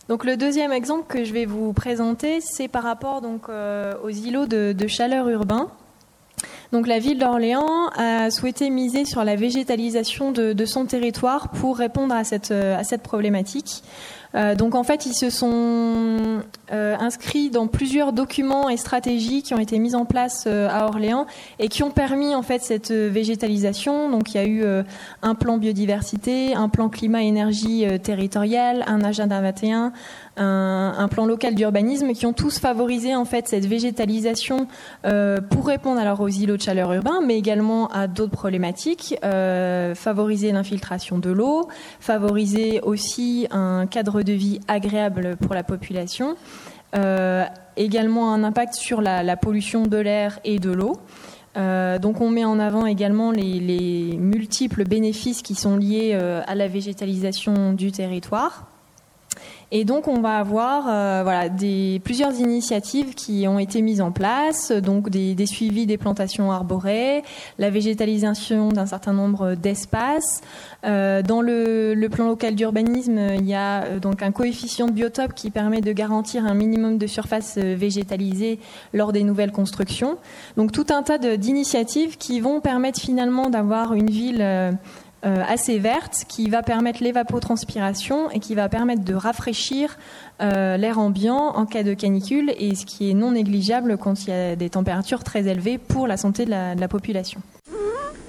Donc le deuxième exemple que je vais vous présenter, c'est par rapport donc aux îlots de chaleur urbains. Donc la ville d'Orléans a souhaité miser sur la végétalisation de son territoire pour répondre à cette problématique. Donc en fait, ils se sont inscrits dans plusieurs documents et stratégies qui ont été mis en place à Orléans et qui ont permis en fait cette végétalisation. Donc il y a eu un plan biodiversité, un plan climat-énergie territorial, un agenda 21, un plan local d'urbanisme qui ont tous favorisé en fait cette végétalisation pour répondre alors aux îlots de chaleur urbains, mais également à d'autres problématiques, favoriser l'infiltration de l'eau, favoriser aussi un cadre de vie agréable pour la population, également un impact sur la pollution de l'air et de l'eau. Donc on met en avant également les multiples bénéfices qui sont liés à la végétalisation du territoire. Et donc on va avoir plusieurs initiatives qui ont été mises en place, donc des suivis des plantations arborées, la végétalisation d'un certain nombre d'espaces. Dans le plan local d'urbanisme, il y a donc un coefficient de biotope qui permet de garantir un minimum de surface végétalisée lors des nouvelles constructions. Donc tout un tas d'initiatives qui vont permettre finalement d'avoir une ville assez verte, qui va permettre l'évapotranspiration et qui va permettre de rafraîchir l'air ambiant en cas de canicule, et ce qui est non négligeable quand il y a des températures très élevées pour la santé de la population.